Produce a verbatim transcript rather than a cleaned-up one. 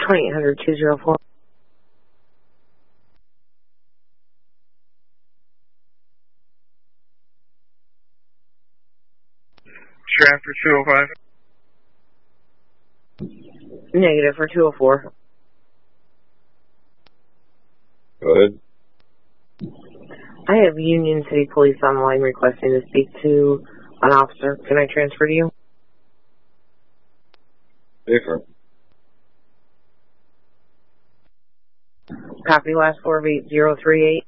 twenty-eight hundred, two oh four. Transfer two oh five. Negative for two oh four. Go ahead. I have Union City Police on the line requesting to speak to an officer. Can I transfer to you? Different. Copy, last four of eight zero three eight.